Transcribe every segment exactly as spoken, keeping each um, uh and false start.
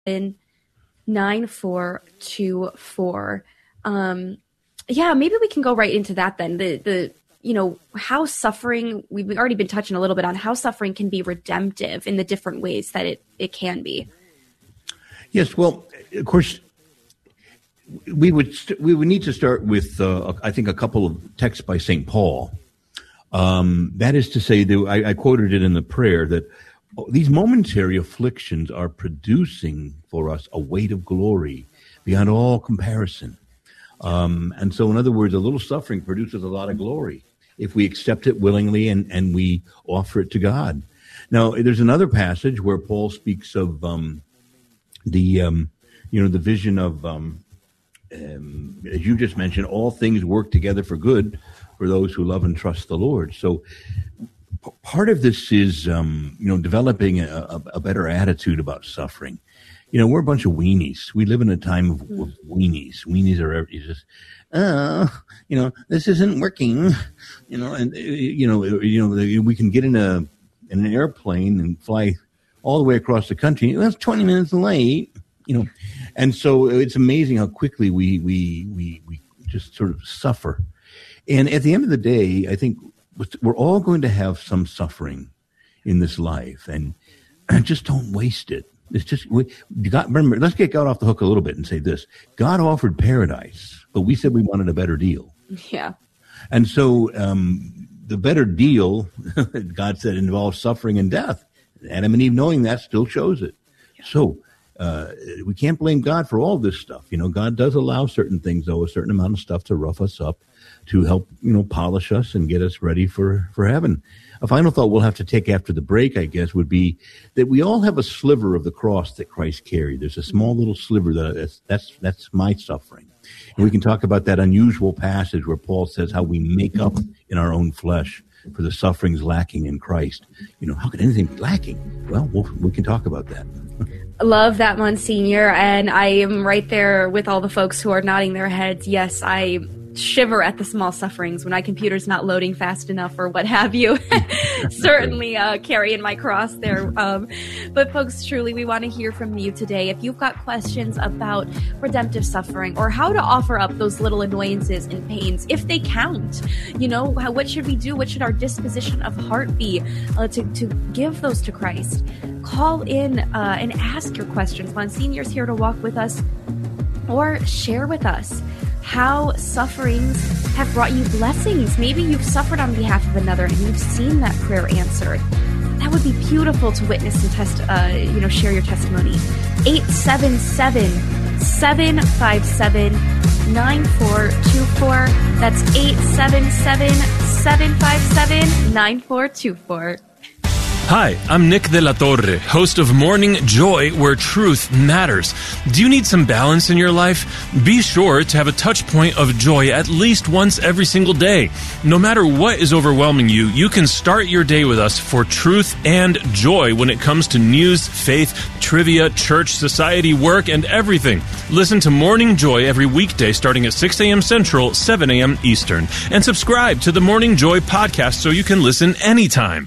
nine four two four. Um, yeah, maybe we can go right into that then. The, the, you know, how suffering, we've already been touching a little bit on how suffering can be redemptive in the different ways that it, it can be. Yes, well, of course, we would st- we would need to start with, uh, I think, a couple of texts by Saint Paul. Um, that is to say, that I, I quoted it in the prayer, that these momentary afflictions are producing for us a weight of glory beyond all comparison. Um, and so, in other words, a little suffering produces a lot of glory if we accept it willingly and, and we offer it to God. Now, there's another passage where Paul speaks of um, the, um, you know, the vision of, um, um, as you just mentioned, all things work together for good for those who love and trust the Lord. So p- part of this is, um, you know, developing a, a, a better attitude about suffering. You know, we're a bunch of weenies. We live in a time of, of weenies. Weenies are just, oh, you know, this isn't working. You know, and you know, you know, we can get in a in an airplane and fly all the way across the country. That's twenty minutes late. You know, and so it's amazing how quickly we we we we just sort of suffer. And at the end of the day, I think we're all going to have some suffering in this life, and just don't waste it. It's just, we, God, remember, let's get God off the hook a little bit and say this. God offered paradise, but we said we wanted a better deal. Yeah. And so um, the better deal, God said, involves suffering and death. Adam and Eve, knowing that, still chose it. Yeah. So uh, we can't blame God for all this stuff. You know, God does allow certain things, though, a certain amount of stuff to rough us up, to help, you know, polish us and get us ready for, for heaven. A final thought we'll have to take after the break, I guess, would be that we all have a sliver of the cross that Christ carried. There's a small little sliver that that's that's, that's my suffering. And we can talk about that unusual passage where Paul says how we make up in our own flesh for the sufferings lacking in Christ. You know, how could anything be lacking? Well, we'll we can talk about that. Love that, Monsignor. And I am right there with all the folks who are nodding their heads. Yes, I shiver at the small sufferings when my computer's not loading fast enough or what have you. Certainly uh, carrying my cross there. Um, but folks, truly, we want to hear from you today. If you've got questions about redemptive suffering or how to offer up those little annoyances and pains, if they count, you know, how, what should we do? What should our disposition of heart be uh, to, to give those to Christ? Call in uh, and ask your questions. Monsignor's here to walk with us, or share with us how sufferings have brought you blessings. Maybe you've suffered on behalf of another and you've seen that prayer answered. That would be beautiful to witness and test, uh, you know, share your testimony. eight seven seven, seven five seven, nine four two four. That's eight seven seven, seven five seven, nine four two four. Hi, I'm Nick De La Torre, host of Morning Joy, where truth matters. Do you need some balance in your life? Be sure to have a touch point of joy at least once every single day. No matter what is overwhelming you, you can start your day with us for truth and joy when it comes to news, faith, trivia, church, society, work, and everything. Listen to Morning Joy every weekday starting at six a.m. Central, seven a.m. Eastern. And subscribe to the Morning Joy podcast so you can listen anytime.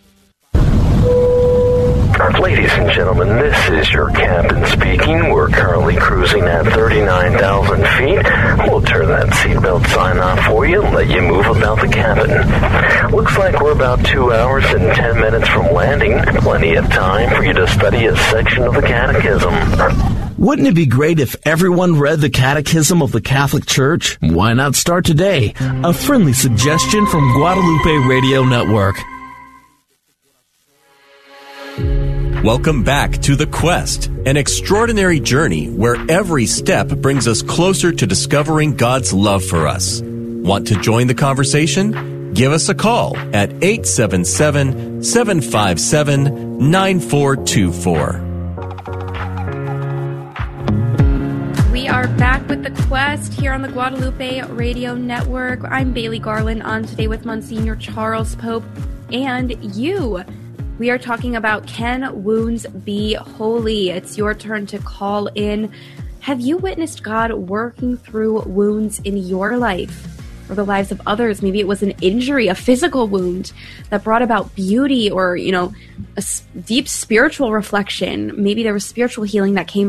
Ladies and gentlemen, this is your captain speaking. We're currently cruising at thirty-nine thousand feet. We'll turn that seatbelt sign off for you and let you move about the cabin. Looks like we're about two hours and ten minutes from landing. Plenty of time for you to study a section of the Catechism. Wouldn't it be great if everyone read the Catechism of the Catholic Church? Why not start today? A friendly suggestion from Guadalupe Radio Network. Welcome back to The Quest, an extraordinary journey where every step brings us closer to discovering God's love for us. Want to join the conversation? Give us a call at eight seven seven, seven five seven, nine four two four. We are back with The Quest here on the Guadalupe Radio Network. I'm Bailey Garland, on today with Monsignor Charles Pope and you. We are talking about, can wounds be holy? It's your turn to call in. Have you witnessed God working through wounds in your life? or the lives of others. Maybe it was an injury, a physical wound that brought about beauty or, you know, a s- deep spiritual reflection. Maybe there was spiritual healing that came